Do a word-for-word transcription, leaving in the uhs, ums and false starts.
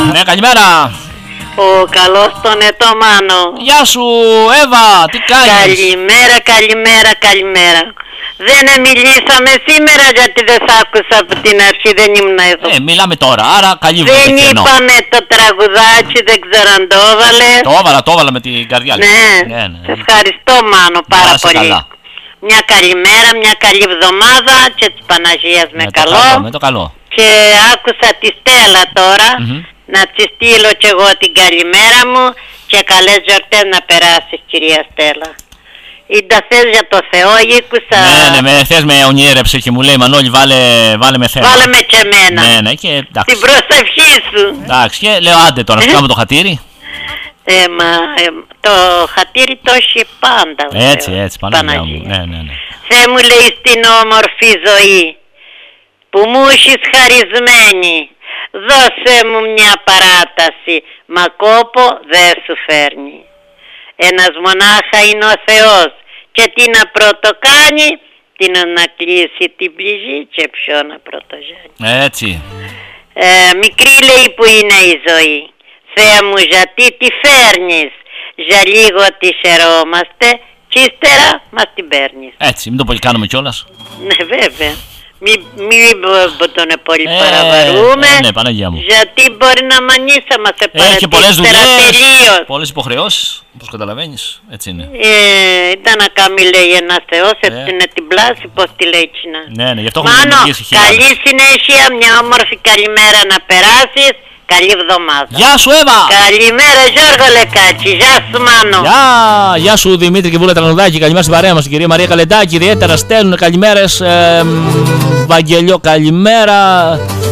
Ναι, καλημέρα. Ο καλός τον ετώ Μάνο. Γεια σου Εύα, τι κάνεις? Καλημέρα, καλημέρα, καλημέρα. Δεν μιλήσαμε σήμερα γιατί δεν σ' άκουσα από την αρχή, δεν ήμουν εδώ. Ε, μιλάμε τώρα, άρα καλύβουμε. Δεν είπαμε το τραγουδάκι, δεν ξέρω αν το έβαλε. Το έβαλα, το έβαλα με την καρδιά. Ναι, ναι, ναι. Σε ευχαριστώ Μάνο πάρα Άσε πολύ. καλά. Μια καλημέρα, μια καλή εβδομάδα και της Παναγίας με, με καλό. Το καλό. Με το καλό. Και άκουσα τη Στέλλα τώρα, mm-hmm. να της στείλω κι εγώ την καλημέρα μου και καλές γιορτές να περάσεις κυρία Στέλλα. Ήντα θες για το Θεό, ήκουσα... Ναι, ναι, με, θες με ονείρεψε και μου λέει Μανώλη βάλε, βάλε με θέμα. Βάλε με και εμένα. Ναι, ναι, και εντάξει. Την προσευχή σου. Εντάξει, και λέω άντε τώρα, να κάνουμε το χατήρι. Ε, μα, ε, το χατήρι το έχει πάντα. Έτσι, έτσι, Παναγία μου. Ναι, ναι, ναι. Θεέ μου λέει στην όμορφη ζωή που μου έχεις χαρισμένη, δώσε μου μια παράταση, μα κόπο δεν σου φέρνει. Ένας μονάχα είναι ο Θεός και τι να πρώτο κάνει, τι να κλείσει την πληγή και ποιο να πρωτοζάνει. Έτσι. Ε, μικρή λέει που είναι η ζωή. Θεέ μου γιατί τη φέρνεις, για λίγο τη χαιρόμαστε και ύστερα μας την παίρνεις. Έτσι, μην το πολύ κάνουμε κιόλας. Ναι βέβαια. Μην μη, τον πολύ ε, παραβαρούμε, ε, ναι, Παναγία μου. γιατί μπορεί να μανίσα μας σε παρατήσει. Έχει πολλές δουλειές, πολλές υποχρεώσεις, όπως καταλαβαίνεις, έτσι είναι. Ε, ήταν να κάνει λέει ένας Θεός, έτσι ε. είναι την πλάση, πώς τη λέει τσινά. Ναι, ναι, γι' αυτό έχουμε Μάνο, δημιουργήσει χιλιάδες. καλή συνέχεια, μια όμορφη καλημέρα να περάσεις. Καλή εβδομάδα. Γεια σου Εύα. Καλημέρα Γιώργο Λεκάκη. Γεια σου Μάνο. Γεια, Γεια σου Δημήτρη και Βούλα Τραγουδάκη. Καλημέρα στην παρέα μας την κυρία Μαρία Καλεντάκη. Ιδιαίτερα στέλνουν καλημέρες. Ε, Βαγγελιό καλημέρα.